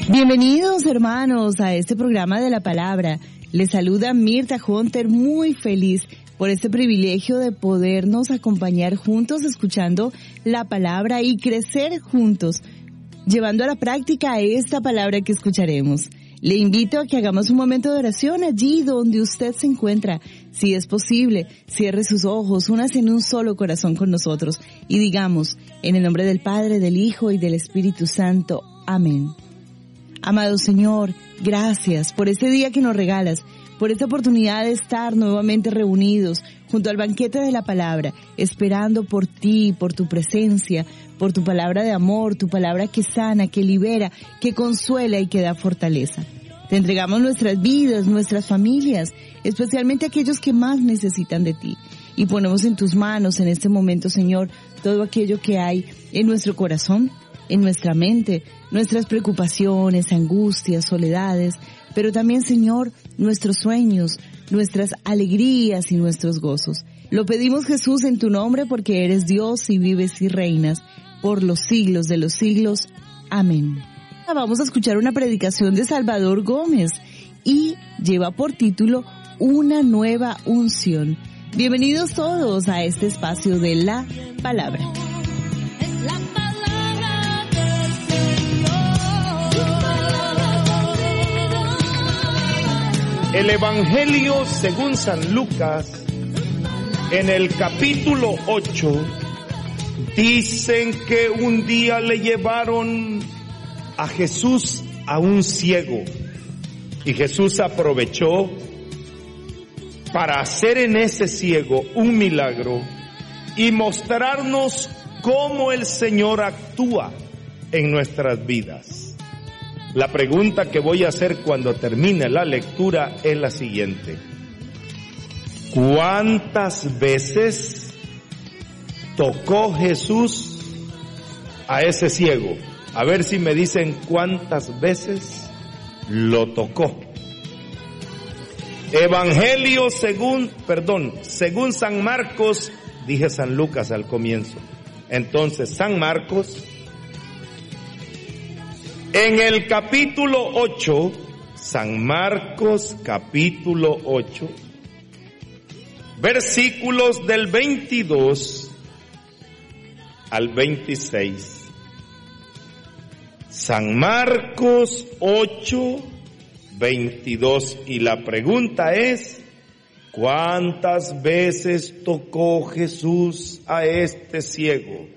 Bienvenidos, hermanos, a este programa de la palabra. Les saluda Mirta Hunter, muy feliz por este privilegio de podernos acompañar juntos escuchando la palabra y crecer juntos, llevando a la práctica esta palabra que escucharemos. Le invito a que hagamos un momento de oración allí donde usted se encuentra. Si es posible, cierre sus ojos, únase en un solo corazón con nosotros y digamos, en el nombre del Padre, del Hijo y del Espíritu Santo. Amén. Amado Señor, gracias por este día que nos regalas, por esta oportunidad de estar nuevamente reunidos junto al banquete de la palabra, esperando por ti, por tu presencia, por tu palabra de amor, tu palabra que sana, que libera, que consuela y que da fortaleza. Te entregamos nuestras vidas, nuestras familias, especialmente aquellos que más necesitan de ti. Y ponemos en tus manos en este momento, Señor, todo aquello que hay en nuestro corazón, en nuestra mente, nuestras preocupaciones, angustias, soledades, pero también, Señor, nuestros sueños, nuestras alegrías y nuestros gozos. Lo pedimos, Jesús, en tu nombre, porque eres Dios y vives y reinas por los siglos de los siglos. Amén. Vamos a escuchar una predicación de Salvador Gómez y lleva por título Una nueva unción. Bienvenidos todos a este espacio de la palabra. El Evangelio según San Lucas, en el capítulo 8, dicen que un día le llevaron a Jesús a un ciego y Jesús aprovechó para hacer en ese ciego un milagro y mostrarnos cómo el Señor actúa en nuestras vidas. La pregunta que voy a hacer cuando termine la lectura es la siguiente: ¿cuántas veces tocó Jesús a ese ciego? A ver si me dicen cuántas veces lo tocó. Evangelio según San Marcos, dije San Lucas al comienzo. Entonces, San Marcos, en el capítulo 8, San Marcos capítulo 8, versículos del 22 al 26. San Marcos 8, 22. Y la pregunta es, ¿cuántas veces tocó Jesús a este ciego?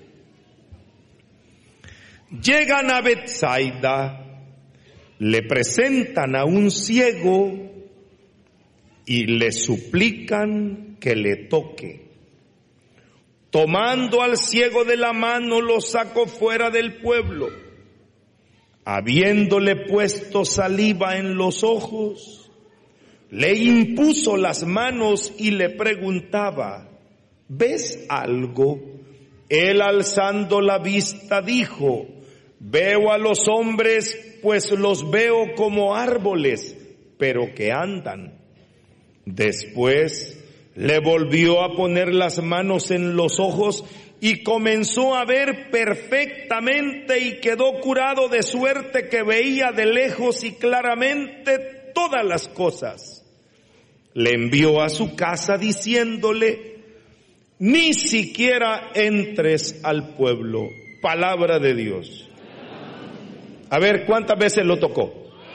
Llegan a Betsaida, le presentan a un ciego y le suplican que le toque. Tomando al ciego de la mano, lo sacó fuera del pueblo. Habiéndole puesto saliva en los ojos, le impuso las manos y le preguntaba, ¿ves algo? Él, alzando la vista, dijo, veo a los hombres, pues los veo como árboles, pero que andan. Después le volvió a poner las manos en los ojos y comenzó a ver perfectamente y quedó curado, de suerte que veía de lejos y claramente todas las cosas. Le envió a su casa diciéndole, ni siquiera entres al pueblo. Palabra de Dios. A ver, ¿cuántas veces lo tocó?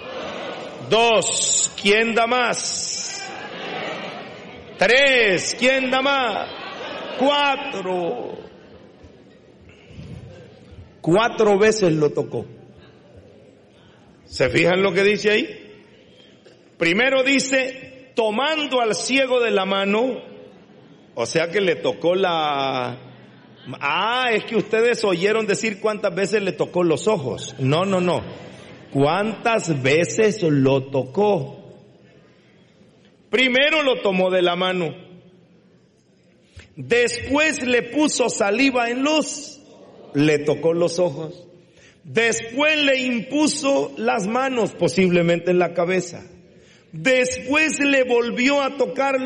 2. ¿Quién da más? 3. ¿Quién da más? 4. 4 veces lo tocó. ¿Se fijan lo que dice ahí? Primero dice, tomando al ciego de la mano, o sea que le tocó la... es que ustedes oyeron decir cuántas veces le tocó los ojos. No. ¿Cuántas veces lo tocó? Primero lo tomó de la mano. Después le puso saliva en le tocó los ojos. Después le impuso las manos, posiblemente en la cabeza. Después le volvió a tocar